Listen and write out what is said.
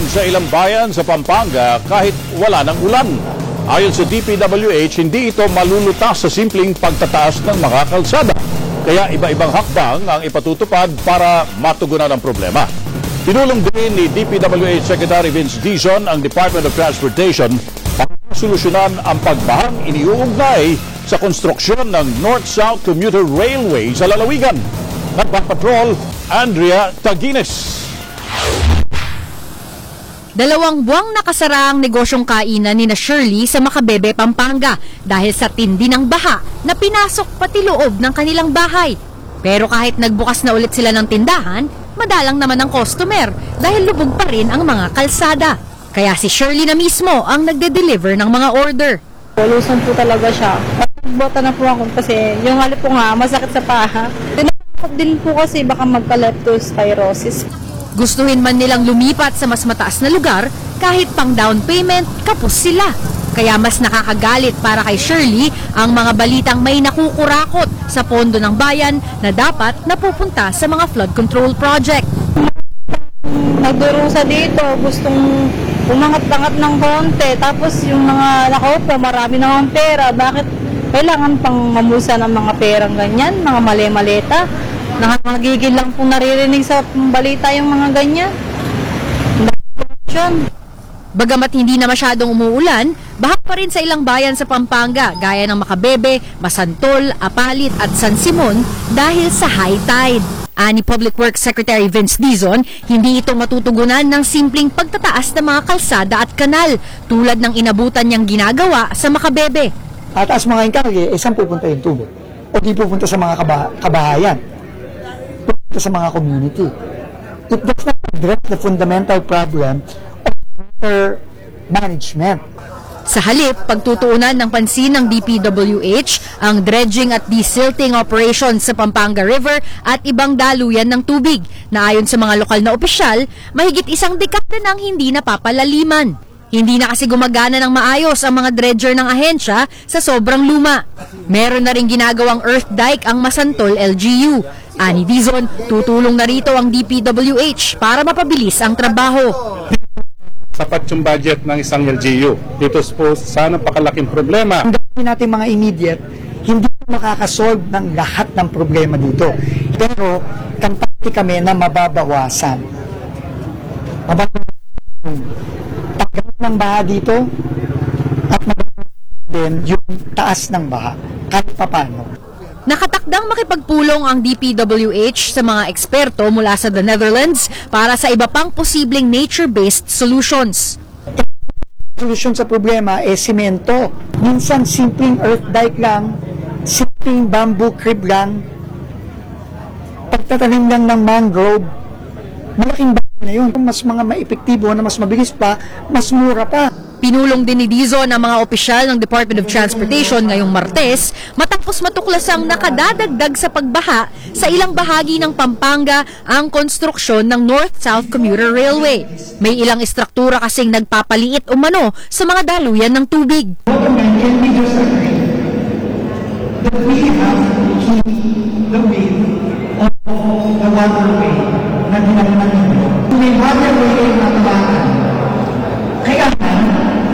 sa ilang bayan sa Pampanga kahit wala ng ulan. Ayon sa DPWH, hindi ito malulutas sa simpleng pagtataas ng mga kalsada. Kaya iba-ibang hakbang ang ipatutupad para matugunan ang problema. Tinulong din ni DPWH Secretary Vince Dizon ang Department of Transportation para solusyonan ang pagbahang iniuugnay sa konstruksyon ng North-South Commuter Railway sa lalawigan. Nagpapatrol, Andrea Taguines. 2 buwang nakasara ang negosyong kainan ni na Shirley sa Macabebe, Pampanga dahil sa tindi ng baha na pinasok pati loob ng kanilang bahay. Pero kahit nagbukas na ulit sila ng tindahan, madalang naman ang customer dahil lubog pa rin ang mga kalsada. Kaya si Shirley na mismo ang nagde-deliver ng mga order. Luson po talaga siya. Nagbota na po ako kasi yung hali po nga masakit sa paha. Tinakot din po kasi baka magka-leptospirosis. Gustuhin man nilang lumipat sa mas mataas na lugar, kahit pang down payment, kapos sila. Kaya mas nakakagalit para kay Shirley ang mga balitang may nakukurakot sa pondo ng bayan na dapat napupunta sa mga flood control project. Nagdurusa dito, gustong umangat-angat ng konti. Tapos yung mga nakaupo, marami na ng pera. Bakit kailangan pang mamusa ng mga perang ganyan, mga mali-maleta? Nagigil lang pong naririnig sa balita yung mga ganyan. Bagamat hindi na masyadong umuulan, baha pa rin sa ilang bayan sa Pampanga gaya ng Macabebe, Masantol, Apalit at San Simon dahil sa high tide. Ani Public Works Secretary Vince Dizon, hindi ito matutugunan ng simpleng pagtataas ng mga kalsada at kanal tulad ng inabutan niyang ginagawa sa Macabebe. Ataas mga inkarye, saan pupunta yung tubig? O di pupunta sa mga kabahayan? Pupunta sa mga community. It does not address the fundamental problem of water management. Sa halip, pagtutuunan ng pansin ng DPWH ang dredging at desilting operations sa Pampanga River at ibang daluyan ng tubig na ayon sa mga lokal na opisyal, mahigit 1 dekada nang hindi napapalaliman. Hindi na kasi gumagana ng maayos ang mga dredger ng ahensya sa sobrang luma. Meron na rin ginagawang earth dike ang Masantol LGU. Ani Dizon, tutulong na rito ang DPWH para mapabilis ang trabaho. Sapat yung budget ng isang LGU. Dito po sana pakalaking problema. Ang gawin natin mga immediate, hindi makakasolve ng lahat ng problema dito. Pero kampante kami na mababawasan. Paggawa ng baha dito at mababawasan din yung taas ng baha. Kahit papano. Nakatakdang makipagpulong ang DPWH sa mga eksperto mula sa the Netherlands para sa iba pang posibleng nature-based solutions. Solusyon sa problema semento. Minsan simpleng earth dike lang, simpleng bamboo crib lang, pagtatanim lang ng mangrove, malaking bagay na yun. Mas mga maepektibo na mas mabilis pa, mas mura pa. Pinulong din ni Dizon ang mga opisyal ng Department of Transportation ngayong Martes matapos matuklasang nakadadagdag sa pagbaha sa ilang bahagi ng Pampanga ang konstruksyon ng North-South Commuter Railway. May ilang istruktura kasing nagpapaliit umano sa mga daluyan ng tubig.